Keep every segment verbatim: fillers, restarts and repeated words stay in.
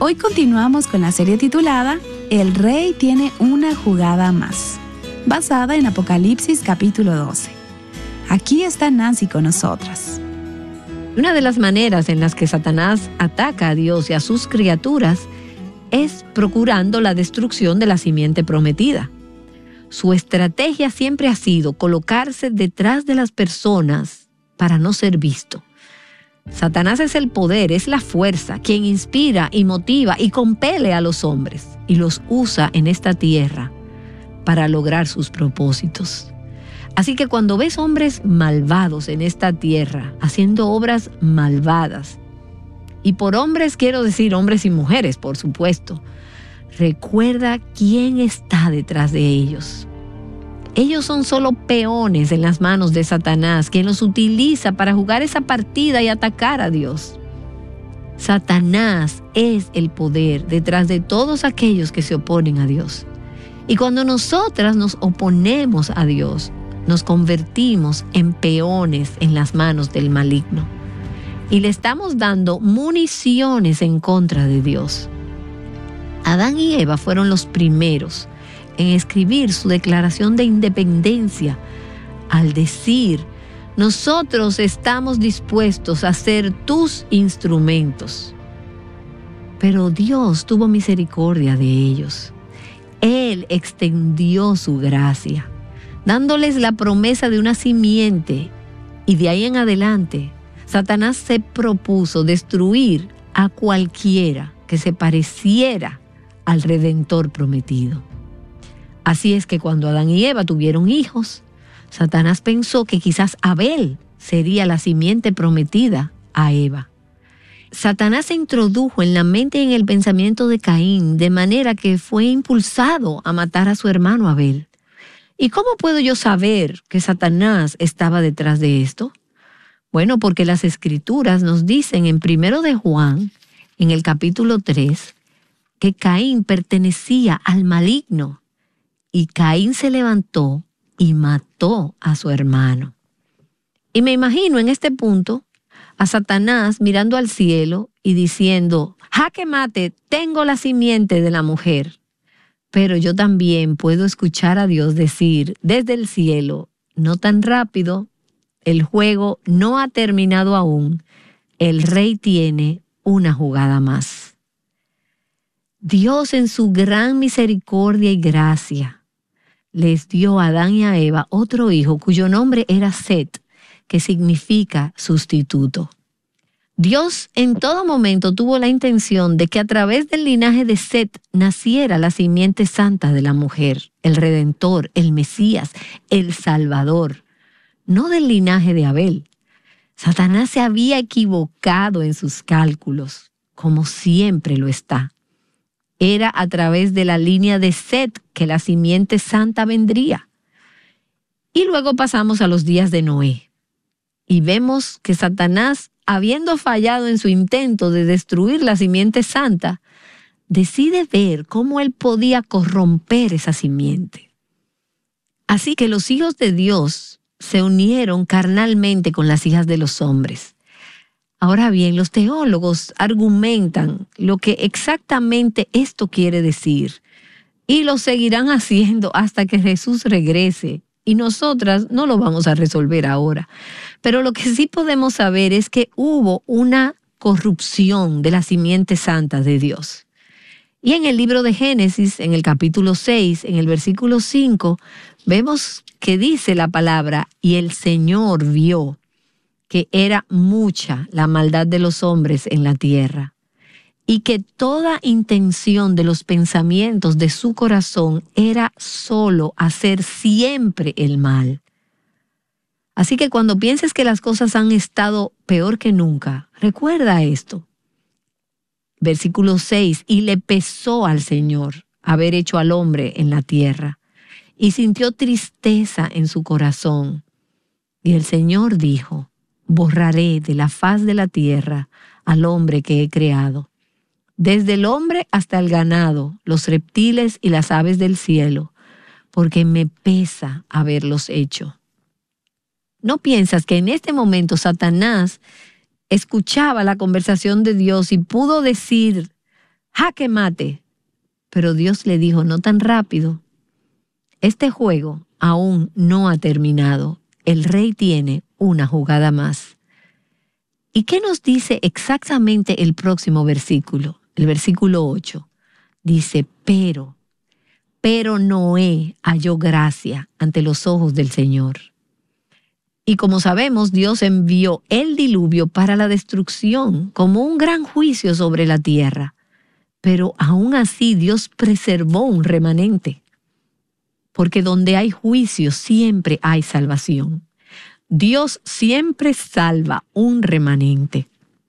Hoy continuamos con la serie titulada El Rey tiene una jugada más, basada en Apocalipsis capítulo doce. Aquí está Nancy con nosotras. Una de las maneras en las que Satanás ataca a Dios y a sus criaturas es procurando la destrucción de la simiente prometida. Su estrategia siempre ha sido colocarse detrás de las personas para no ser visto. Satanás es el poder, es la fuerza, quien inspira y motiva y compele a los hombres y los usa en esta tierra para lograr sus propósitos. Así que cuando ves hombres malvados en esta tierra, haciendo obras malvadas, y por hombres quiero decir hombres y mujeres, por supuesto, recuerda quién está detrás de ellos. Ellos son solo peones en las manos de Satanás, quien los utiliza para jugar esa partida y atacar a Dios. Satanás es el poder detrás de todos aquellos que se oponen a Dios. Y cuando nosotras nos oponemos a Dios, nos convertimos en peones en las manos del maligno. Y le estamos dando municiones en contra de Dios. Adán y Eva fueron los primeros en escribir su declaración de independencia al decir: nosotros estamos dispuestos a ser tus instrumentos. Pero Dios tuvo misericordia de ellos. Él extendió su gracia, dándoles la promesa de una simiente, y de ahí en adelante Satanás se propuso destruir a cualquiera que se pareciera al Redentor prometido. Así es que cuando Adán y Eva tuvieron hijos, Satanás pensó que quizás Abel sería la simiente prometida a Eva. Satanás se introdujo en la mente y en el pensamiento de Caín, de manera que fue impulsado a matar a su hermano Abel. ¿Y cómo puedo yo saber que Satanás estaba detrás de esto? Bueno, porque las Escrituras nos dicen en primero de Juan, en el capítulo tres, que Caín pertenecía al maligno. Y Caín se levantó y mató a su hermano. Y me imagino en este punto a Satanás mirando al cielo y diciendo: jaque mate, tengo la simiente de la mujer. Pero yo también puedo escuchar a Dios decir desde el cielo: no tan rápido, el juego no ha terminado aún, el rey tiene una jugada más. Dios en su gran misericordia y gracia les dio a Adán y a Eva otro hijo cuyo nombre era Set, que significa sustituto. Dios en todo momento tuvo la intención de que a través del linaje de Set naciera la simiente santa de la mujer, el Redentor, el Mesías, el Salvador, no del linaje de Abel. Satanás se había equivocado en sus cálculos, como siempre lo está. Era a través de la línea de Set que la simiente santa vendría. Y luego pasamos a los días de Noé. Y vemos que Satanás, habiendo fallado en su intento de destruir la simiente santa, decide ver cómo él podía corromper esa simiente. Así que los hijos de Dios se unieron carnalmente con las hijas de los hombres. Ahora bien, los teólogos argumentan lo que exactamente esto quiere decir y lo seguirán haciendo hasta que Jesús regrese, y nosotras no lo vamos a resolver ahora. Pero lo que sí podemos saber es que hubo una corrupción de la simiente santa de Dios. Y en el libro de Génesis, en el capítulo seis, en el versículo cinco, vemos que dice la palabra: y el Señor vio que era mucha la maldad de los hombres en la tierra, y que toda intención de los pensamientos de su corazón era solo hacer siempre el mal. Así que cuando pienses que las cosas han estado peor que nunca, recuerda esto. Versículo seis, y le pesó al Señor haber hecho al hombre en la tierra, y sintió tristeza en su corazón. Y el Señor dijo: borraré de la faz de la tierra al hombre que he creado, desde el hombre hasta el ganado, los reptiles y las aves del cielo, porque me pesa haberlos hecho. ¿No piensas que en este momento Satanás escuchaba la conversación de Dios y pudo decir jaque mate. Pero Dios le dijo, no tan rápido. Este juego aún no ha terminado. El rey tiene una jugada más. ¿Y qué nos dice exactamente el próximo versículo? El versículo ocho. Dice, pero, pero Noé halló gracia ante los ojos del Señor. Y como sabemos, Dios envió el diluvio para la destrucción, como un gran juicio sobre la tierra. Pero aún así Dios preservó un remanente. Porque donde hay juicio siempre hay salvación. Dios siempre salva un remanente.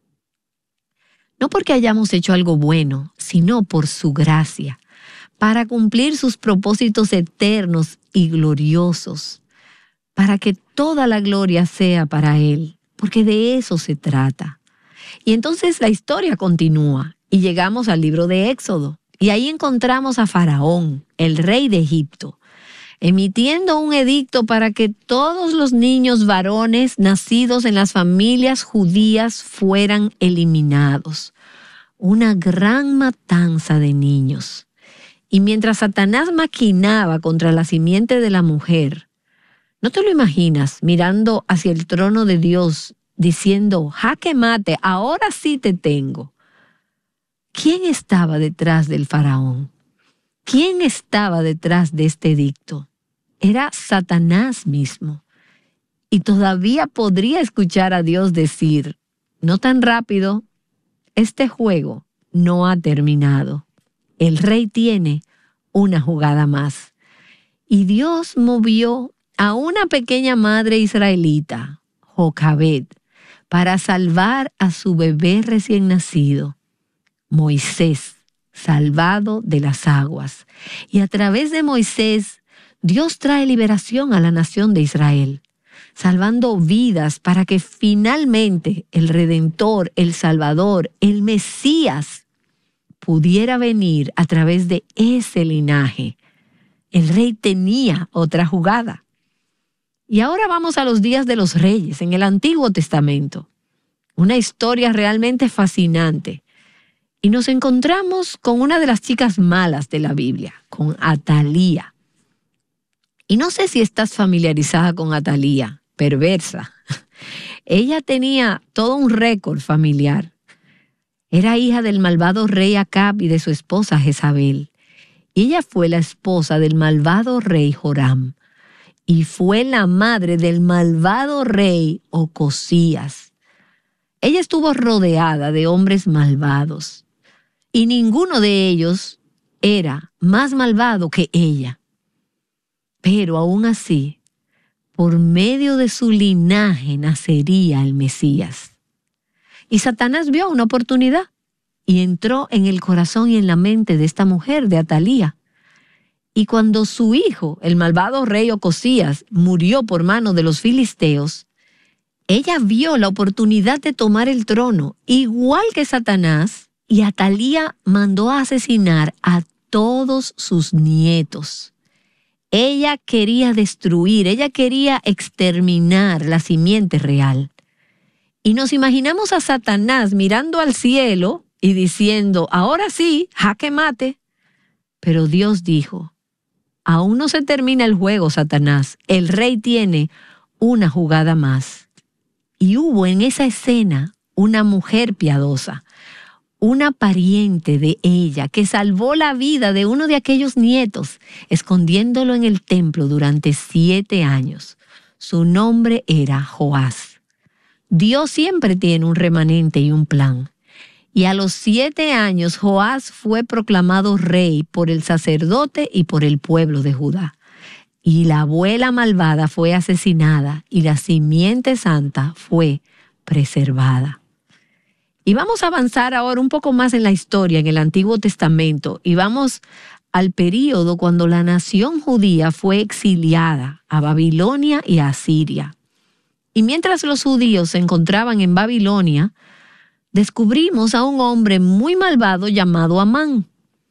No porque hayamos hecho algo bueno, sino por su gracia, para cumplir sus propósitos eternos y gloriosos, para que toda la gloria sea para Él, porque de eso se trata. Y entonces la historia continúa. Y llegamos al libro de Éxodo, y ahí encontramos a Faraón, el rey de Egipto, emitiendo un edicto para que todos los niños varones nacidos en las familias judías fueran eliminados. Una gran matanza de niños. Y mientras Satanás maquinaba contra la simiente de la mujer, ¿no te lo imaginas mirando hacia el trono de Dios, diciendo, jaque mate, ahora sí te tengo? ¿Quién estaba detrás del faraón? ¿Quién estaba detrás de este edicto? Era Satanás mismo. Y todavía podría escuchar a Dios decir, no tan rápido, este juego no ha terminado. El rey tiene una jugada más. Y Dios movió a una pequeña madre israelita, Jocabed, para salvar a su bebé recién nacido. Moisés, salvado de las aguas. Y a través de Moisés, Dios trae liberación a la nación de Israel, salvando vidas para que finalmente el Redentor, el Salvador, el Mesías, pudiera venir a través de ese linaje. El rey tenía otra jugada. Y ahora vamos a los días de los reyes en el Antiguo Testamento. Una historia realmente fascinante. Y nos encontramos con una de las chicas malas de la Biblia, con Atalía. Y no sé si estás familiarizada con Atalía, perversa. Ella tenía todo un récord familiar. Era hija del malvado rey Acab y de su esposa Jezabel. Y ella fue la esposa del malvado rey Joram. Y fue la madre del malvado rey Ocosías. Ella estuvo rodeada de hombres malvados. Y ninguno de ellos era más malvado que ella. Pero aún así, por medio de su linaje nacería el Mesías. Y Satanás vio una oportunidad y entró en el corazón y en la mente de esta mujer, de Atalía. Y cuando su hijo, el malvado rey Ocosías, murió por mano de los filisteos, ella vio la oportunidad de tomar el trono, igual que Satanás, y Atalía mandó a asesinar a todos sus nietos. Ella quería destruir, ella quería exterminar la simiente real. Y nos imaginamos a Satanás mirando al cielo y diciendo, ahora sí, jaque mate. Pero Dios dijo, aún no se termina el juego, Satanás. El rey tiene una jugada más. Y hubo en esa escena una mujer piadosa, una pariente de ella que salvó la vida de uno de aquellos nietos, escondiéndolo en el templo durante siete años. Su nombre era Joás. Dios siempre tiene un remanente y un plan. Y a los siete años Joás fue proclamado rey por el sacerdote y por el pueblo de Judá. Y la abuela malvada fue asesinada y la simiente santa fue preservada. Y vamos a avanzar ahora un poco más en la historia, en el Antiguo Testamento, y vamos al período cuando la nación judía fue exiliada a Babilonia y a Asiria. Y mientras los judíos se encontraban en Babilonia, descubrimos a un hombre muy malvado llamado Amán.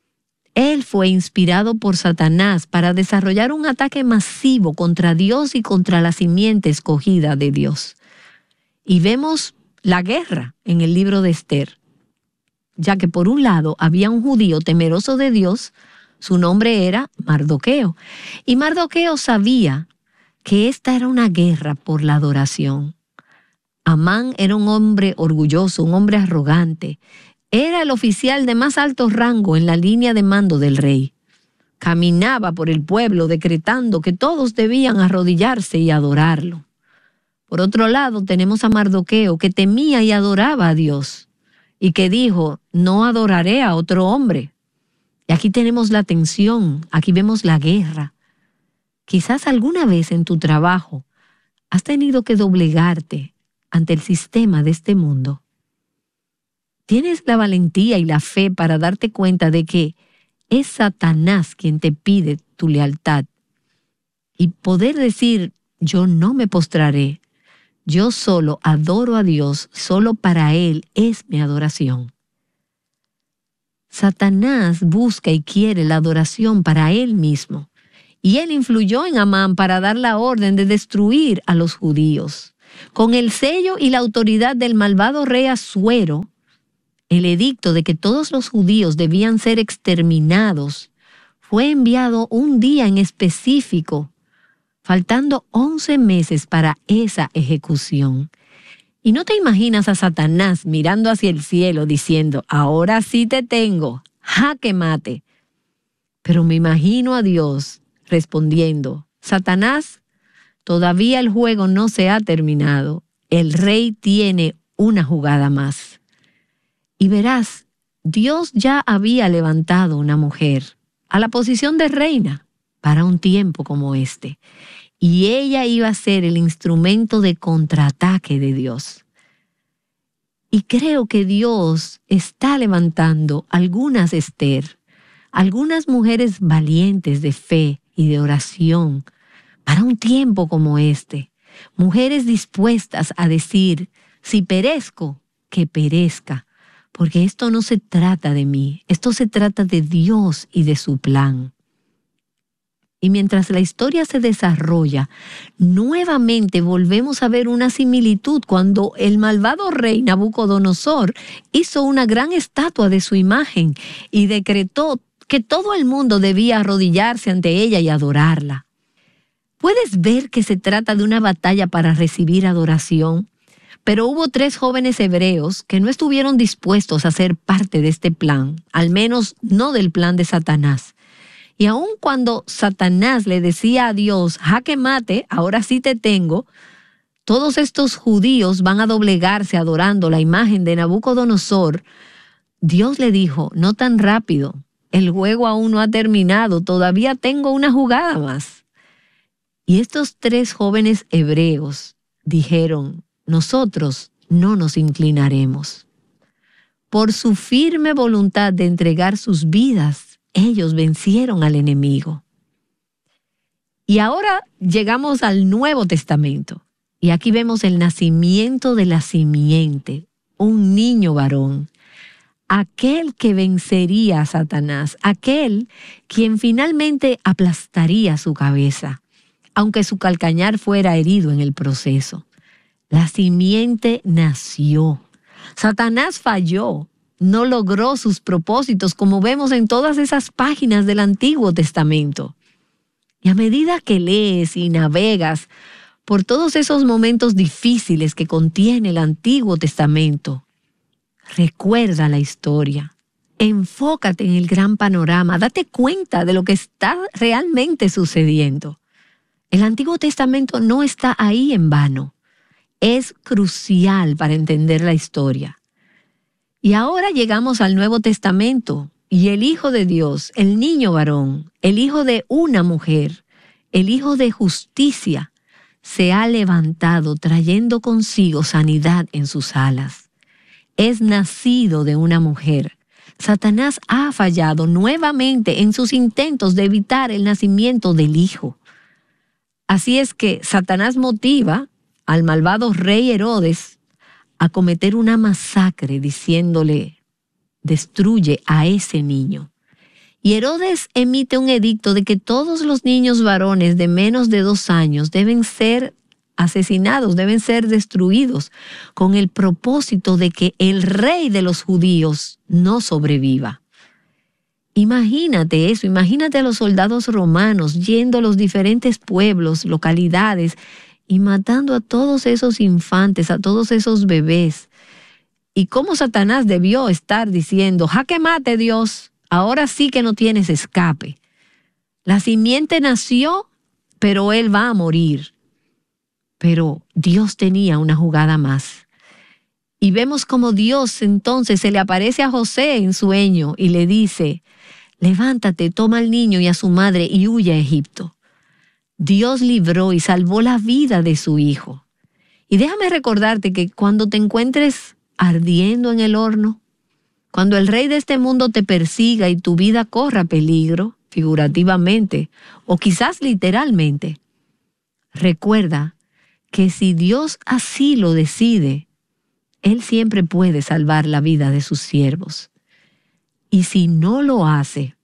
Él fue inspirado por Satanás para desarrollar un ataque masivo contra Dios y contra la simiente escogida de Dios. Y vemos la guerra en el libro de Esther. ya que por un lado había un judío temeroso de Dios, su nombre era Mardoqueo, y Mardoqueo sabía que esta era una guerra por la adoración. Amán era un hombre orgulloso, un hombre arrogante. Era el oficial de más alto rango en la línea de mando del rey. Caminaba por el pueblo decretando que todos debían arrodillarse y adorarlo. Por otro lado, tenemos a Mardoqueo, que temía y adoraba a Dios, y que dijo, no adoraré a otro hombre. Y aquí tenemos la tensión, aquí vemos la guerra. Quizás alguna vez en tu trabajo has tenido que doblegarte ante el sistema de este mundo. ¿Tienes la valentía y la fe para darte cuenta de que es Satanás quien te pide tu lealtad? Y poder decir, yo no me postraré, yo solo adoro a Dios, solo para Él es mi adoración. Satanás busca y quiere la adoración para él mismo, y él influyó en Amán para dar la orden de destruir a los judíos. Con el sello y la autoridad del malvado rey Asuero, el edicto de que todos los judíos debían ser exterminados fue enviado un día en específico, faltando once meses para esa ejecución. Y no te imaginas a Satanás mirando hacia el cielo diciendo, ahora sí te tengo, jaque mate. Pero me imagino a Dios respondiendo, Satanás, todavía el juego no se ha terminado, el rey tiene una jugada más. Y verás, Dios ya había levantado una mujer a la posición de reina para un tiempo como este. Y ella iba a ser el instrumento de contraataque de Dios. Y creo que Dios está levantando algunas Esther, algunas mujeres valientes de fe y de oración para un tiempo como este. Mujeres dispuestas a decir, si perezco, que perezca. Porque esto no se trata de mí, esto se trata de Dios y de su plan. Y mientras la historia se desarrolla, nuevamente volvemos a ver una similitud cuando el malvado rey Nabucodonosor hizo una gran estatua de su imagen y decretó que todo el mundo debía arrodillarse ante ella y adorarla. ¿Puedes ver que se trata de una batalla para recibir adoración? Pero hubo tres jóvenes hebreos que no estuvieron dispuestos a ser parte de este plan, al menos no del plan de Satanás. Y aun cuando Satanás le decía a Dios, jaque mate, ahora sí te tengo, todos estos judíos van a doblegarse adorando la imagen de Nabucodonosor. Dios le dijo, no tan rápido, el juego aún no ha terminado, todavía tengo una jugada más. Y estos tres jóvenes hebreos dijeron, nosotros no nos inclinaremos. Por su firme voluntad de entregar sus vidas, ellos vencieron al enemigo. Y ahora llegamos al Nuevo Testamento. Y aquí vemos el nacimiento de la simiente, un niño varón. Aquel que vencería a Satanás, aquel quien finalmente aplastaría su cabeza, aunque su calcañar fuera herido en el proceso. La simiente nació. Satanás falló, no logró sus propósitos, como vemos en todas esas páginas del Antiguo Testamento. Y a medida que lees y navegas por todos esos momentos difíciles que contiene el Antiguo Testamento, recuerda la historia. Enfócate en el gran panorama, date cuenta de lo que está realmente sucediendo. El Antiguo Testamento no está ahí en vano. Es crucial para entender la historia. Y ahora llegamos al Nuevo Testamento y el Hijo de Dios, el niño varón, el hijo de una mujer, el hijo de justicia, se ha levantado trayendo consigo sanidad en sus alas. Es nacido de una mujer. Satanás ha fallado nuevamente en sus intentos de evitar el nacimiento del Hijo. Así es que Satanás motiva al malvado rey Herodes a cometer una masacre diciéndole, destruye a ese niño. Y Herodes emite un edicto de que todos los niños varones de menos de dos años deben ser asesinados, deben ser destruidos con el propósito de que el rey de los judíos no sobreviva. Imagínate eso, imagínate a los soldados romanos yendo a los diferentes pueblos, localidades y matando a todos esos infantes, a todos esos bebés. Y cómo Satanás debió estar diciendo, jaque mate Dios, ahora sí que no tienes escape. La simiente nació, pero él va a morir. Pero Dios tenía una jugada más. Y vemos como Dios entonces se le aparece a José en sueño y le dice, levántate, toma al niño y a su madre y huye a Egipto. Dios libró y salvó la vida de su hijo. Y déjame recordarte que cuando te encuentres ardiendo en el horno, cuando el rey de este mundo te persiga y tu vida corra peligro, figurativamente o quizás literalmente, recuerda que si Dios así lo decide, Él siempre puede salvar la vida de sus siervos. Y si no lo hace,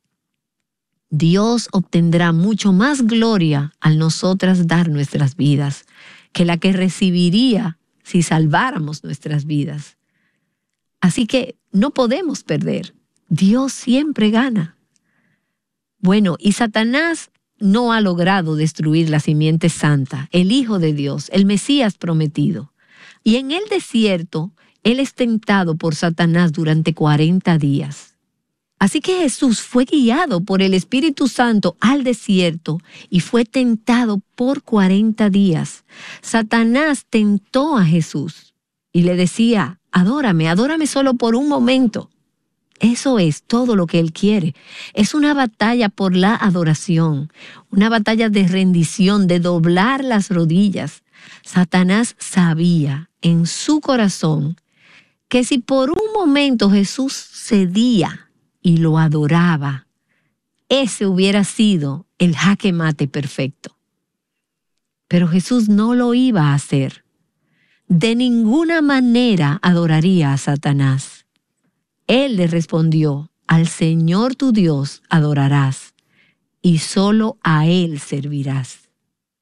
Dios obtendrá mucho más gloria al nosotras dar nuestras vidas que la que recibiría si salváramos nuestras vidas. Así que no podemos perder. Dios siempre gana. Bueno, y Satanás no ha logrado destruir la simiente santa, el Hijo de Dios, el Mesías prometido. Y en el desierto, Él es tentado por Satanás durante cuarenta días. Así que Jesús fue guiado por el Espíritu Santo al desierto y fue tentado por cuarenta días. Satanás tentó a Jesús y le decía, adórame, adórame solo por un momento. Eso es todo lo que Él quiere. Es una batalla por la adoración, una batalla de rendición, de doblar las rodillas. Satanás sabía en su corazón que si por un momento Jesús cedía y lo adoraba, ese hubiera sido el jaque mate perfecto. Pero Jesús no lo iba a hacer. De ninguna manera adoraría a Satanás. Él le respondió, al Señor tu Dios adorarás, y solo a Él servirás.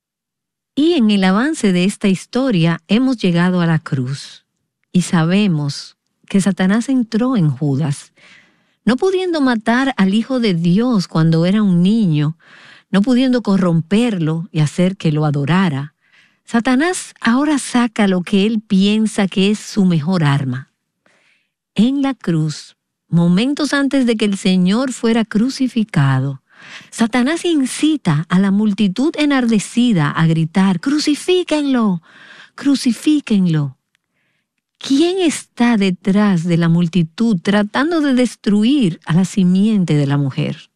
Y en el avance de esta historia hemos llegado a la cruz, y sabemos que Satanás entró en Judas, no pudiendo matar al Hijo de Dios cuando era un niño, no pudiendo corromperlo y hacer que lo adorara. Satanás ahora saca lo que él piensa que es su mejor arma. En la cruz, momentos antes de que el Señor fuera crucificado, Satanás incita a la multitud enardecida a gritar, ¡crucifíquenlo! ¡Crucifíquenlo! ¿Quién está detrás de la multitud tratando de destruir a la simiente de la mujer?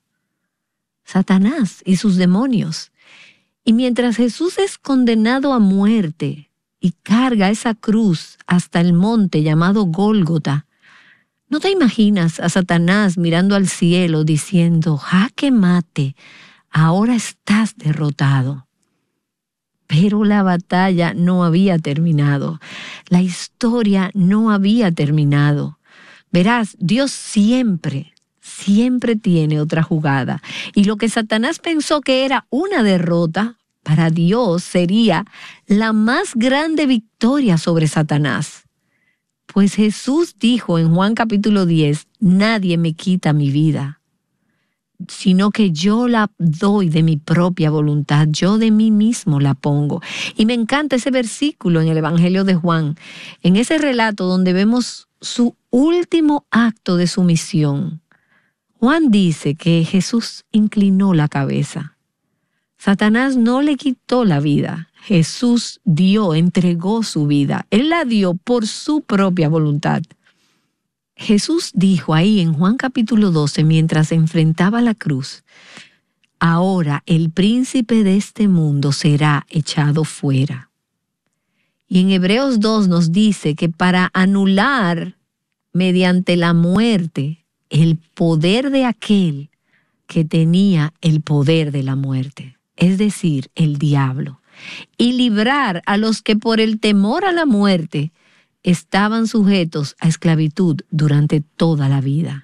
Satanás y sus demonios. Y mientras Jesús es condenado a muerte y carga esa cruz hasta el monte llamado Gólgota, ¿no te imaginas a Satanás mirando al cielo diciendo, jaque mate, ahora estás derrotado? Pero la batalla no había terminado. La historia no había terminado. Verás, Dios siempre, siempre tiene otra jugada. Y lo que Satanás pensó que era una derrota, para Dios sería la más grande victoria sobre Satanás. Pues Jesús dijo en Juan capítulo diez, nadie me quita mi vida, sino que yo la doy de mi propia voluntad, yo de mí mismo la pongo. Y me encanta ese versículo en el Evangelio de Juan, en ese relato donde vemos su último acto de sumisión. Juan dice que Jesús inclinó la cabeza. Satanás no le quitó la vida, Jesús dio, entregó su vida, Él la dio por su propia voluntad. Jesús dijo ahí en Juan capítulo doce, mientras enfrentaba la cruz, ahora el príncipe de este mundo será echado fuera. Y en Hebreos dos nos dice que para anular mediante la muerte el poder de aquel que tenía el poder de la muerte, es decir, el diablo, y librar a los que por el temor a la muerte estaban sujetos a esclavitud durante toda la vida.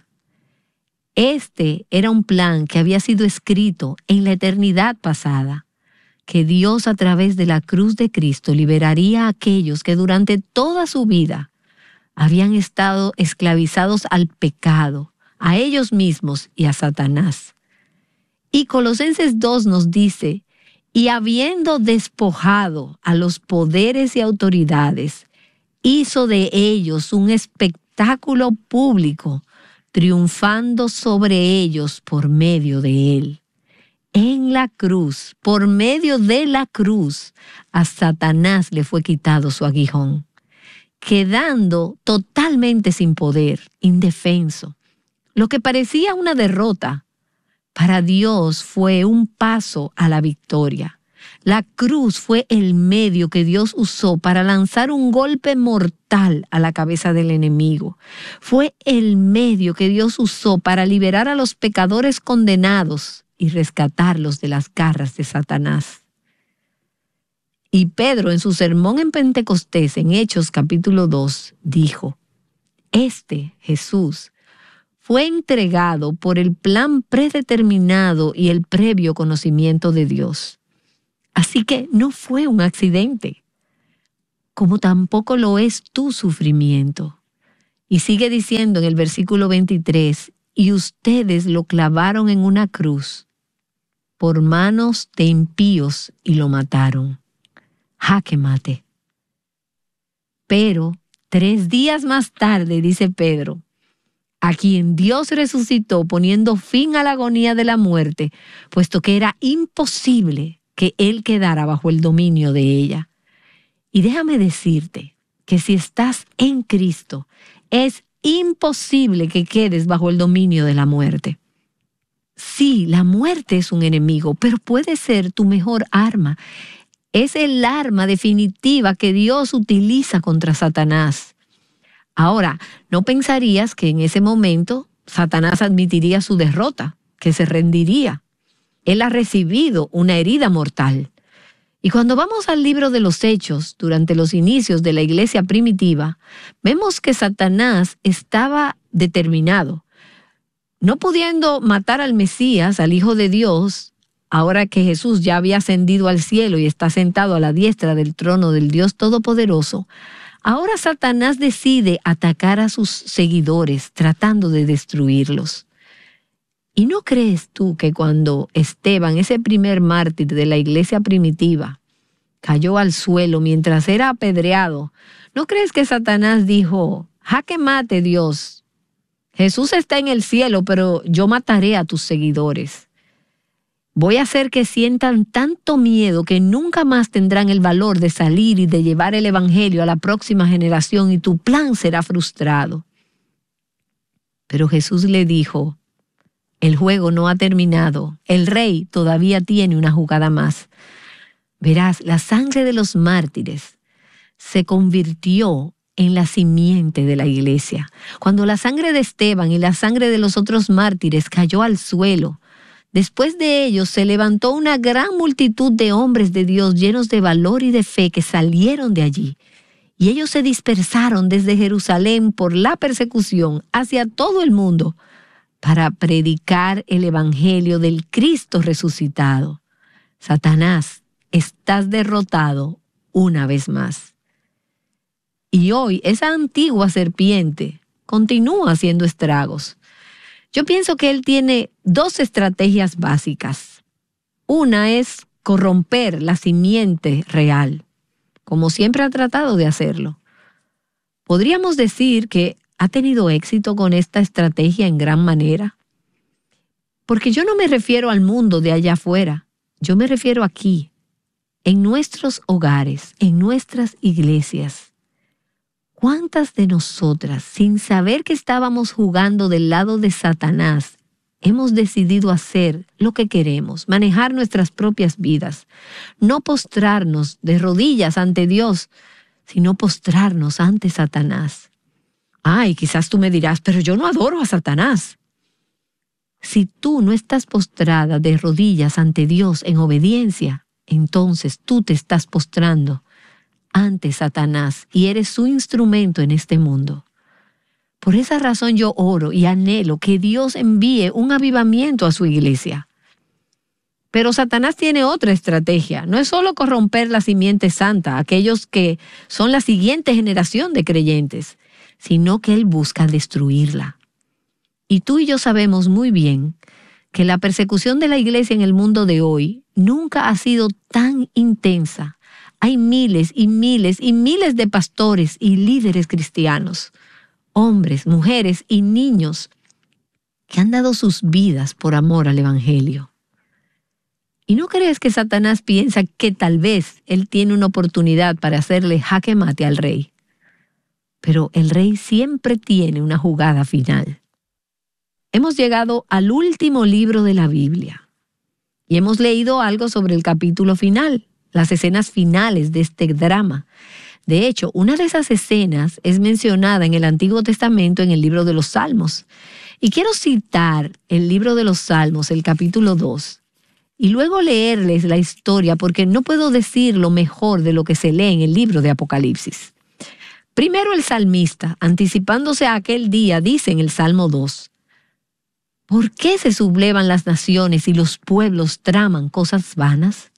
Este era un plan que había sido escrito en la eternidad pasada. que Dios a través de la cruz de Cristo liberaría a aquellos que durante toda su vida habían estado esclavizados al pecado, a ellos mismos y a Satanás. Y Colosenses dos nos dice, y habiendo despojado a los poderes y autoridades, hizo de ellos un espectáculo público, triunfando sobre ellos por medio de él. En la cruz, por medio de la cruz, a Satanás le fue quitado su aguijón, quedando totalmente sin poder, indefenso. Lo que parecía una derrota, para Dios fue un paso a la victoria. La cruz fue el medio que Dios usó para lanzar un golpe mortal a la cabeza del enemigo. Fue el medio que Dios usó para liberar a los pecadores condenados y rescatarlos de las garras de Satanás. Y Pedro, en su sermón en Pentecostés, en Hechos capítulo dos, dijo, este Jesús fue entregado por el plan predeterminado y el previo conocimiento de Dios. Así que no fue un accidente, como tampoco lo es tu sufrimiento. Y sigue diciendo en el versículo veintitrés, y ustedes lo clavaron en una cruz por manos de impíos y lo mataron. Jaque mate. Pero tres días más tarde, dice Pedro, a quien Dios resucitó poniendo fin a la agonía de la muerte, puesto que era imposible que él quedara bajo el dominio de ella. Y déjame decirte que si estás en Cristo, es imposible que quedes bajo el dominio de la muerte. Sí, la muerte es un enemigo, pero puede ser tu mejor arma. Es el arma definitiva que Dios utiliza contra Satanás. Ahora, no pensarías que en ese momento Satanás admitiría su derrota, que se rendiría. Él ha recibido una herida mortal. Y cuando vamos al libro de los Hechos, durante los inicios de la iglesia primitiva, vemos que Satanás estaba determinado. No pudiendo matar al Mesías, al Hijo de Dios, ahora que Jesús ya había ascendido al cielo y está sentado a la diestra del trono del Dios Todopoderoso, ahora Satanás decide atacar a sus seguidores, tratando de destruirlos. ¿Y no crees tú que cuando Esteban, ese primer mártir de la iglesia primitiva, cayó al suelo mientras era apedreado, no crees que Satanás dijo, jaque mate Dios, Jesús está en el cielo, pero yo mataré a tus seguidores? Voy a hacer que sientan tanto miedo que nunca más tendrán el valor de salir y de llevar el evangelio a la próxima generación y tu plan será frustrado. Pero Jesús le dijo, el juego no ha terminado, el rey todavía tiene una jugada más. Verás, la sangre de los mártires se convirtió en la simiente de la iglesia. Cuando la sangre de Esteban y la sangre de los otros mártires cayó al suelo, después de ellos se levantó una gran multitud de hombres de Dios llenos de valor y de fe que salieron de allí. Y ellos se dispersaron desde Jerusalén por la persecución hacia todo el mundo para predicar el evangelio del Cristo resucitado. Satanás, estás derrotado una vez más. Y hoy esa antigua serpiente continúa haciendo estragos. Yo pienso que él tiene dos estrategias básicas. Una es corromper la simiente real, como siempre ha tratado de hacerlo. Podríamos decir que ha tenido éxito con esta estrategia en gran manera. Porque yo no me refiero al mundo de allá afuera, yo me refiero aquí, en nuestros hogares, en nuestras iglesias. ¿Cuántas de nosotras, sin saber que estábamos jugando del lado de Satanás, hemos decidido hacer lo que queremos, manejar nuestras propias vidas, no postrarnos de rodillas ante Dios, sino postrarnos ante Satanás? Ay, quizás tú me dirás, pero yo no adoro a Satanás. Si tú no estás postrada de rodillas ante Dios en obediencia, entonces tú te estás postrando ante Satanás y eres su instrumento en este mundo. Por esa razón yo oro y anhelo que Dios envíe un avivamiento a su iglesia. Pero Satanás tiene otra estrategia. No es solo corromper la simiente santa, aquellos que son la siguiente generación de creyentes, sino que él busca destruirla. Y tú y yo sabemos muy bien que la persecución de la iglesia en el mundo de hoy nunca ha sido tan intensa. Hay miles y miles y miles de pastores y líderes cristianos, hombres, mujeres y niños que han dado sus vidas por amor al Evangelio. ¿Y no crees que Satanás piensa que tal vez él tiene una oportunidad para hacerle jaque mate al rey? Pero el rey siempre tiene una jugada final. Hemos llegado al último libro de la Biblia y hemos leído algo sobre el capítulo final, las escenas finales de este drama. De hecho, una de esas escenas es mencionada en el Antiguo Testamento en el libro de los Salmos. Y quiero citar el libro de los Salmos, el capítulo dos, y luego leerles la historia porque no puedo decirlo mejor de lo que se lee en el libro de Apocalipsis. Primero el salmista, anticipándose a aquel día, dice en el Salmo dos, ¿por qué se sublevan las naciones y los pueblos traman cosas vanas?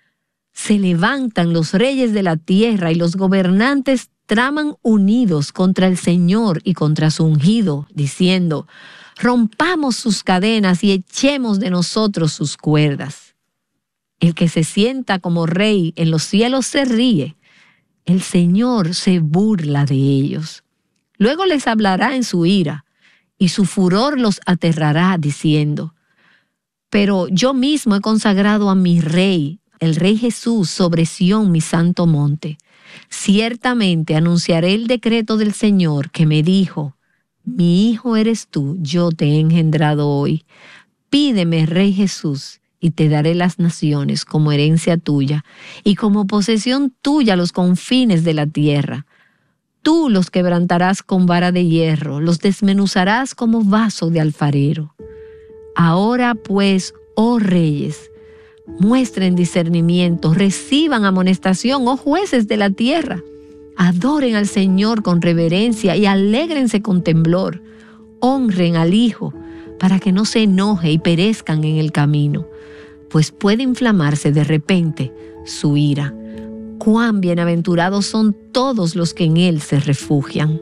Se levantan los reyes de la tierra y los gobernantes traman unidos contra el Señor y contra su ungido, diciendo, rompamos sus cadenas y echemos de nosotros sus cuerdas. El que se sienta como rey en los cielos se ríe, el Señor se burla de ellos. Luego les hablará en su ira, y su furor los aterrará, diciendo, pero yo mismo he consagrado a mi rey, el Rey Jesús, sobre Sión, mi santo monte. Ciertamente anunciaré el decreto del Señor que me dijo, mi hijo eres tú, yo te he engendrado hoy. Pídeme, Rey Jesús, y te daré las naciones como herencia tuya, y como posesión tuya los confines de la tierra. Tú los quebrantarás con vara de hierro, los desmenuzarás como vaso de alfarero. Ahora pues, oh reyes, muestren discernimiento, reciban amonestación, oh jueces de la tierra. Adoren al Señor con reverencia y alégrense con temblor. Honren al Hijo para que no se enoje y perezcan en el camino, pues puede inflamarse de repente su ira. Cuán bienaventurados son todos los que en Él se refugian.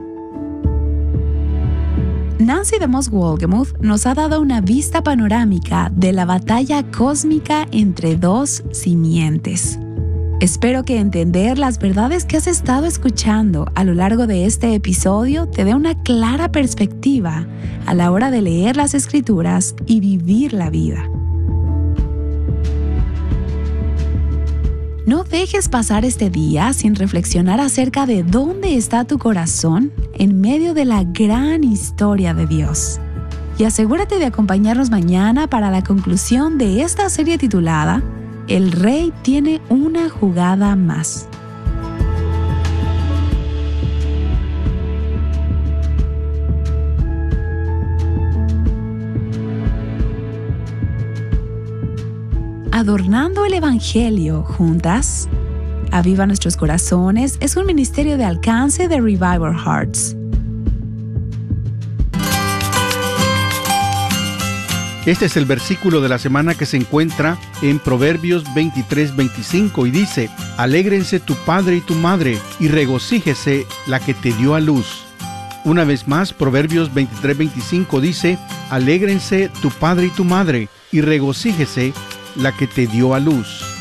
Nancy DeMoss Wolgemuth nos ha dado una vista panorámica de la batalla cósmica entre dos simientes. Espero que entender las verdades que has estado escuchando a lo largo de este episodio te dé una clara perspectiva a la hora de leer las Escrituras y vivir la vida. No dejes pasar este día sin reflexionar acerca de dónde está tu corazón en medio de la gran historia de Dios. Y asegúrate de acompañarnos mañana para la conclusión de esta serie titulada El Rey tiene una jugada más. Adornando el Evangelio juntas. Aviva Nuestros Corazones es un ministerio de alcance de Revival Hearts. Este es el versículo de la semana que se encuentra en Proverbios veintitrés veinticinco y dice, alégrense tu padre y tu madre y regocíjese la que te dio a luz. Una vez más, Proverbios veintitrés veinticinco dice, alégrense tu padre y tu madre y regocíjese la que te dio a luz.